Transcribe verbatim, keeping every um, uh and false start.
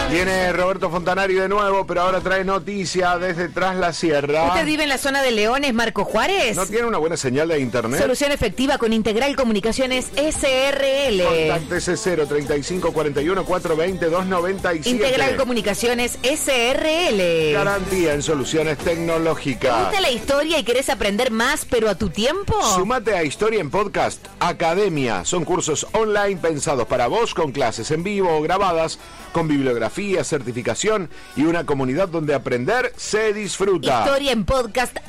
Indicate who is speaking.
Speaker 1: Viene Roberto Fontanari de nuevo, pero ahora trae noticia desde Tras la Sierra.
Speaker 2: ¿Usted vive en la zona de Leones, Marco Juárez?
Speaker 1: ¿No tiene una buena señal de internet?
Speaker 2: Solución efectiva con Integral Comunicaciones S R L.
Speaker 1: Contáctese cero treinta y cinco cuarenta y uno cuatrocientos veinte dos noventa y siete.
Speaker 2: Integral Comunicaciones S R L.
Speaker 1: Garantía en soluciones
Speaker 2: ¿Te
Speaker 1: tecnológicas.
Speaker 2: gusta la historia y querés aprender más, pero a tu tiempo?
Speaker 1: Sumate a Historia en Podcast Academia. Son cursos online pensados para vos, con clases en vivo o grabadas, con bibliografía, certificación y una comunidad donde aprender se disfruta.
Speaker 2: Historia en Podcast